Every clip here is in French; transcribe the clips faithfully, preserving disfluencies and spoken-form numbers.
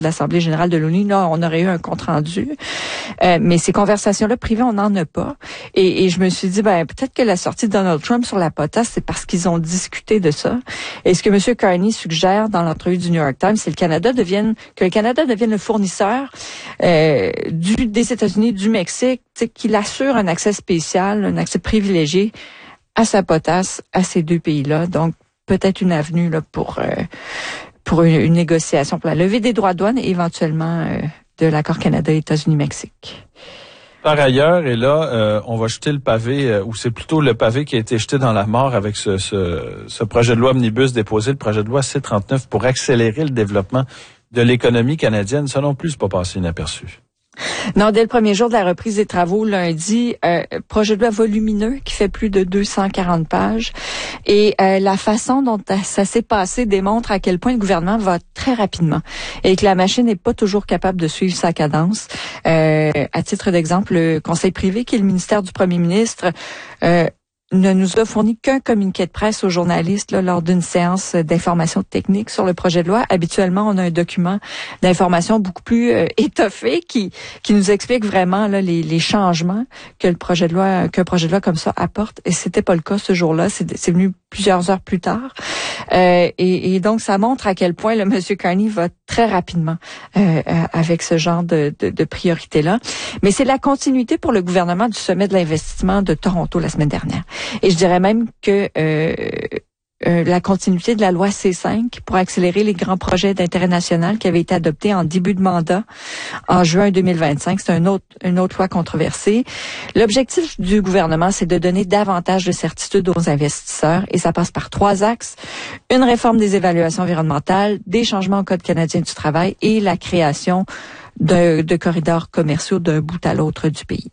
de l'Assemblée générale de l'ONU, là, on aurait eu un compte-rendu. Euh, mais ces conversations-là privées, on n'en a pas. Et, et je me suis dit, ben peut-être que la sortie de Donald Trump sur la potasse, c'est parce qu'ils ont discuté de ça. Et ce que M. Carney suggère dans l'entrevue du New York Times, c'est que le Canada devienne, que le Canada devienne le fournisseur euh, du, des États-Unis, du Mexique, qu'il assure un accès spécial, un accès privilégié à sa potasse, à ces deux pays-là. Donc, peut-être une avenue là pour euh, pour une, une négociation pour la levée des droits de douane et éventuellement euh, de l'accord Canada-États-Unis-Mexique. Par ailleurs, et là, euh, on va jeter le pavé, euh, ou c'est plutôt le pavé qui a été jeté dans la mare avec ce, ce, ce projet de loi omnibus déposé, le projet de loi C trente-neuf, pour accélérer le développement de l'économie canadienne. Ça non plus, c'est pas passé inaperçu. Non, dès le premier jour de la reprise des travaux, lundi, euh, projet de loi volumineux qui fait plus de deux cent quarante pages. Et euh, la façon dont ça s'est passé démontre à quel point le gouvernement va très rapidement et que la machine n'est pas toujours capable de suivre sa cadence. Euh, à titre d'exemple, le Conseil privé, qui est le ministère du Premier ministre, euh, ne nous a fourni qu'un communiqué de presse aux journalistes là, lors d'une séance d'information technique sur le projet de loi. Habituellement, on a un document d'information beaucoup plus euh, étoffé qui qui nous explique vraiment là, les, les changements que le projet de loi qu'un projet de loi comme ça apporte. Et c'était pas le cas ce jour-là. C'est, c'est venu plusieurs heures plus tard. Euh, et, et donc, ça montre à quel point le monsieur Carney va très rapidement euh, avec ce genre de, de, de priorité-là. Mais c'est la continuité pour le gouvernement du sommet de l'investissement de Toronto la semaine dernière. Et je dirais même que euh, euh, la continuité de la loi C cinq pour accélérer les grands projets d'intérêt national qui avait été adopté en début de mandat en juin deux mille vingt-cinq. C'est un autre, une autre loi controversée. L'objectif du gouvernement, c'est de donner davantage de certitude aux investisseurs et ça passe par trois axes. Une réforme des évaluations environnementales, des changements au Code canadien du travail et la création de, de corridors commerciaux d'un bout à l'autre du pays.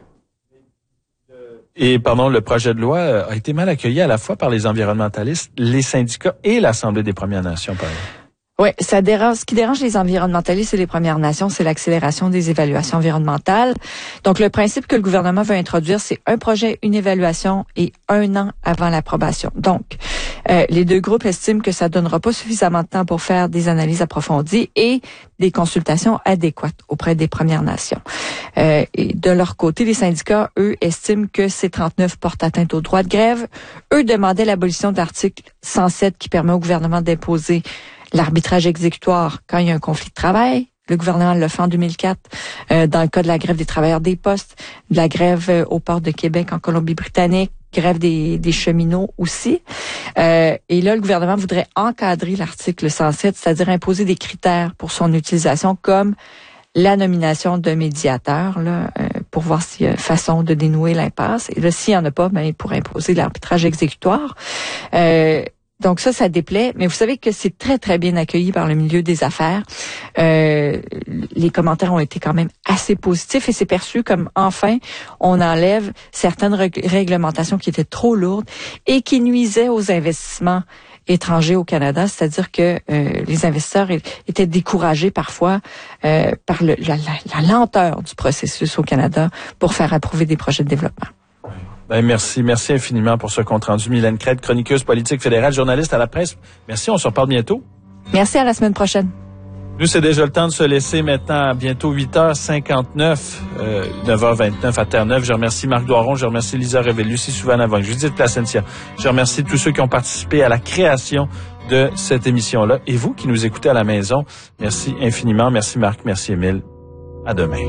Et, pardon, le projet de loi a été mal accueilli à la fois par les environnementalistes, les syndicats et l'Assemblée des Premières Nations, par exemple. Oui, ça dérange. Ce qui dérange les environnementalistes et les Premières Nations, c'est l'accélération des évaluations environnementales. Donc, le principe que le gouvernement veut introduire, c'est un projet, une évaluation et un an avant l'approbation. Donc, euh, les deux groupes estiment que ça donnera pas suffisamment de temps pour faire des analyses approfondies et des consultations adéquates auprès des Premières Nations. Euh, et de leur côté, les syndicats, eux, estiment que C trente-neuf porte atteinte au droit de grève. Eux demandaient l'abolition de l'article cent sept qui permet au gouvernement d'imposer l'arbitrage exécutoire quand il y a un conflit de travail. Le gouvernement l'a fait en deux mille quatre euh, dans le cas de la grève des travailleurs des postes, de la grève euh, au port de Québec en Colombie-Britannique, grève des, des cheminots aussi. Euh, et là, le gouvernement voudrait encadrer l'article cent sept, c'est-à-dire imposer des critères pour son utilisation comme la nomination d'un médiateur là, euh, pour voir s'il y a façon de dénouer l'impasse. Et là, s'il n'y en a pas, ben, il pourrait imposer l'arbitrage exécutoire. Euh, Donc ça, ça déplaît, mais vous savez que c'est très, très bien accueilli par le milieu des affaires. Euh, les commentaires ont été quand même assez positifs et c'est perçu comme, enfin, on enlève certaines rég- réglementations qui étaient trop lourdes et qui nuisaient aux investissements étrangers au Canada, c'est-à-dire que euh, les investisseurs étaient découragés parfois euh, par le, la, la, la lenteur du processus au Canada pour faire approuver des projets de développement. Ben merci, merci infiniment pour ce compte-rendu. Mylène Crête, chroniqueuse politique fédérale, journaliste à la presse. Merci, on se reparle bientôt. Merci, à la semaine prochaine. Nous, c'est déjà le temps de se laisser maintenant à bientôt huit heures cinquante-neuf, euh, neuf heures vingt-neuf à Terre-Neuve. Je remercie Marc Doiron, je remercie Lisa Révelu, Lucie Souvan-Avant, Judith Placentia. Je remercie tous ceux qui ont participé à la création de cette émission-là. Et vous qui nous écoutez à la maison, merci infiniment. Merci Marc, merci Émile. À demain.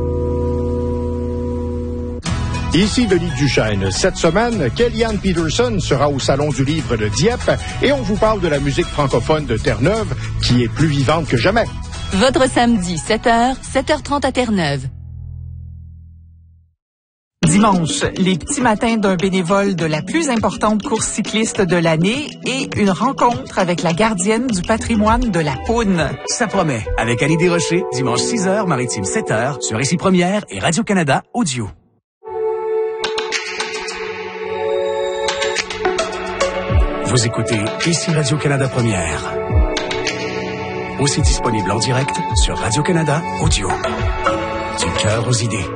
Ici Denis Duchesne. Cette semaine, Kellyanne Peterson sera au Salon du Livre de Dieppe et on vous parle de la musique francophone de Terre-Neuve qui est plus vivante que jamais. Votre samedi, sept heures, sept heures trente à Terre-Neuve. Dimanche, les petits matins d'un bénévole de la plus importante course cycliste de l'année et une rencontre avec la gardienne du patrimoine de la Poune. Ça promet. Avec Annie Desrochers, dimanche six heures, maritime sept heures, sur Ici Première et Radio-Canada Audio. Vous écoutez Ici Radio-Canada Première. Aussi disponible en direct sur Radio-Canada Audio. Du cœur aux idées.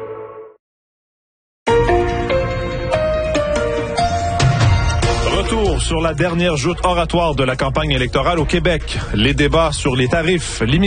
Retour retour sur la dernière joute oratoire de la campagne électorale au Québec. Les débats sur les tarifs,